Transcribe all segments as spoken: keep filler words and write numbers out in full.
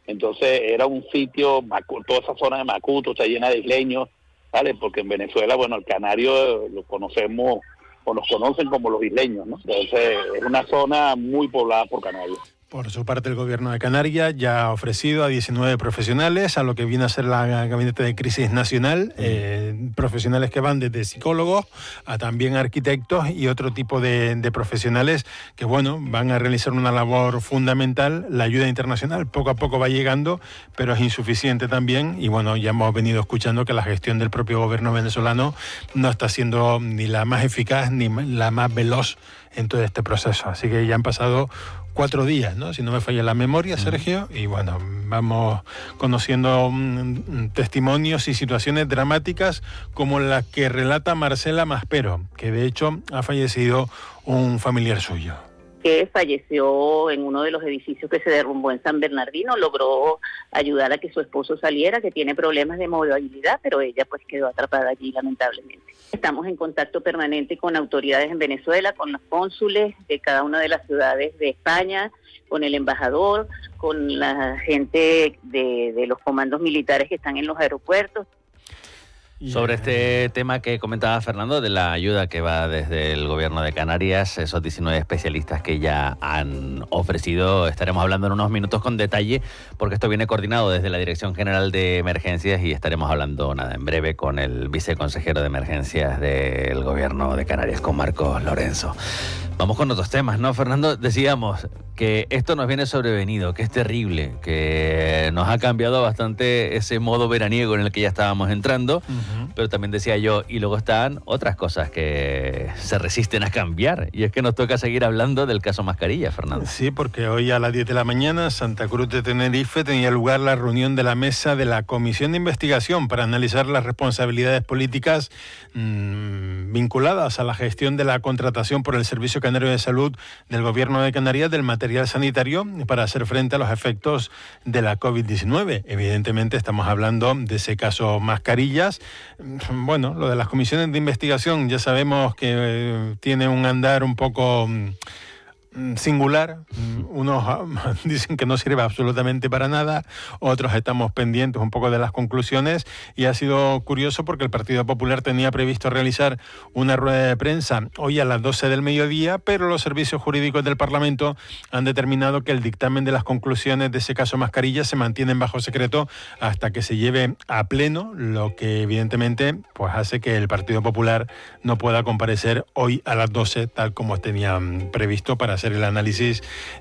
Entonces era un sitio, toda esa zona de Macuto está llena de isleños, ¿vale? Porque en Venezuela, bueno, el canario lo conocemos o nos conocen como los isleños, ¿no? Entonces es una zona muy poblada por canarios. Por su parte, el Gobierno de Canarias ya ha ofrecido a diecinueve profesionales a lo que viene a ser la Gabinete de Crisis Nacional, eh, profesionales que van desde psicólogos a también arquitectos y otro tipo de, de profesionales que, bueno, van a realizar una labor fundamental. La ayuda internacional poco a poco va llegando, pero es insuficiente también y, bueno, ya hemos venido escuchando que la gestión del propio Gobierno venezolano no está siendo ni la más eficaz ni la más veloz en todo este proceso. Así que ya han pasado cuatro días, ¿no? Si no me falla la memoria, Sergio, y bueno, vamos conociendo um, testimonios y situaciones dramáticas como la que relata Marcela Maspero, que de hecho ha fallecido un familiar suyo. Que falleció en uno de los edificios que se derrumbó en San Bernardino, logró ayudar a que su esposo saliera, que tiene problemas de movilidad, pero ella pues quedó atrapada allí lamentablemente. Estamos en contacto permanente con autoridades en Venezuela, con los cónsules de cada una de las ciudades de España, con el embajador, con la gente de, de los comandos militares que están en los aeropuertos. Sobre este tema que comentaba Fernando, de la ayuda que va desde el Gobierno de Canarias, esos diecinueve especialistas que ya han ofrecido, estaremos hablando en unos minutos con detalle, porque esto viene coordinado desde la Dirección General de Emergencias y estaremos hablando nada en breve con el viceconsejero de Emergencias del Gobierno de Canarias, con Marcos Lorenzo. Vamos con otros temas, ¿no, Fernando? Decíamos que esto nos viene sobrevenido, que es terrible, que nos ha cambiado bastante ese modo veraniego en el que ya estábamos entrando, uh-huh. Pero también decía yo, y luego están otras cosas que se resisten a cambiar, y es que nos toca seguir hablando del caso Mascarilla, Fernando. Sí, porque hoy a las diez de la mañana, Santa Cruz de Tenerife, tenía lugar la reunión de la mesa de la Comisión de Investigación para analizar las responsabilidades políticas mmm, vinculadas a la gestión de la contratación por el Servicio Canario de Salud del Gobierno de Canarias del material sanitario para hacer frente a los efectos de la covid diecinueve. Evidentemente estamos hablando de ese caso Mascarillas. Bueno, lo de las comisiones de investigación ya sabemos que eh, tiene un andar un poco singular. Unos dicen que no sirve absolutamente para nada, otros estamos pendientes un poco de las conclusiones, y ha sido curioso porque el Partido Popular tenía previsto realizar una rueda de prensa hoy a las doce del mediodía, pero los servicios jurídicos del Parlamento han determinado que el dictamen de las conclusiones de ese caso Mascarilla se mantienen bajo secreto hasta que se lleve a pleno, lo que evidentemente pues hace que el Partido Popular no pueda comparecer hoy a las doce tal como tenían previsto para hacer el análisis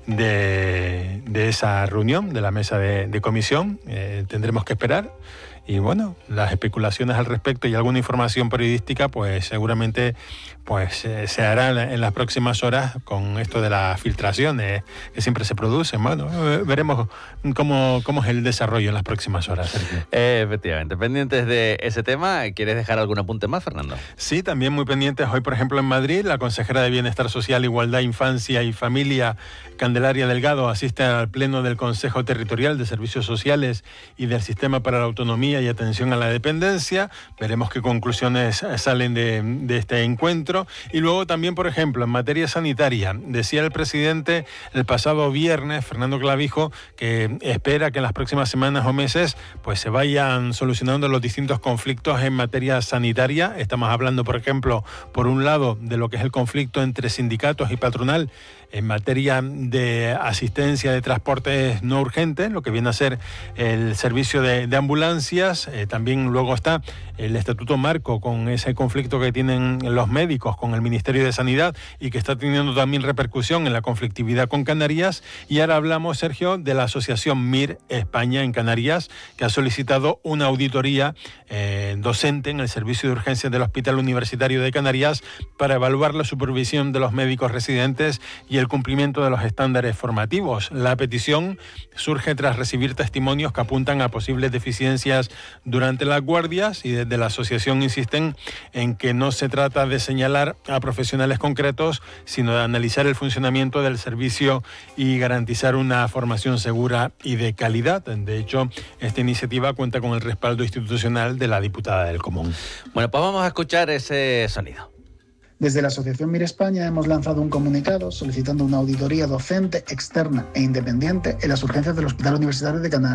de, de esa reunión de la mesa de, de comisión. Eh, tendremos que esperar. Y bueno, las especulaciones al respecto y alguna información periodística, pues seguramente pues eh, se hará en las próximas horas con esto de las filtraciones que siempre se producen. Bueno, eh, veremos cómo, cómo es el desarrollo en las próximas horas, Sergio. Eh, efectivamente, pendientes de ese tema. ¿Quieres dejar algún apunte más, Fernando? Sí, también muy pendientes. Hoy, por ejemplo, en Madrid, la consejera de Bienestar Social, Igualdad, Infancia y Familia, Candelaria Delgado, asiste al pleno del Consejo Territorial de Servicios Sociales y del Sistema para la Autonomía y Atención a la Dependencia. Veremos qué conclusiones salen de, de este encuentro. Y luego también, por ejemplo, en materia sanitaria, decía el presidente el pasado viernes, Fernando Clavijo, que espera que en las próximas semanas o meses pues se vayan solucionando los distintos conflictos en materia sanitaria. Estamos hablando, por ejemplo, por un lado, de lo que es el conflicto entre sindicatos y patronal en materia de asistencia de transportes no urgentes, lo que viene a ser el servicio de, de ambulancias. Eh, también luego está el Estatuto Marco con ese conflicto que tienen los médicos con el Ministerio de Sanidad y que está teniendo también repercusión en la conflictividad con Canarias. Y ahora hablamos, Sergio, de la Asociación M I R España en Canarias, que ha solicitado una auditoría eh, docente en el Servicio de Urgencias del Hospital Universitario de Canarias para evaluar la supervisión de los médicos residentes y el cumplimiento de los estándares formativos. La petición surge tras recibir testimonios que apuntan a posibles deficiencias durante las guardias, y desde la asociación insisten en que no se trata de señalar a profesionales concretos, sino de analizar el funcionamiento del servicio y garantizar una formación segura y de calidad. De hecho, esta iniciativa cuenta con el respaldo institucional de la diputada del Común. Bueno, pues vamos a escuchar ese sonido. Desde la Asociación M I R España hemos lanzado un comunicado solicitando una auditoría docente, externa e independiente en las urgencias del Hospital Universitario de Canarias.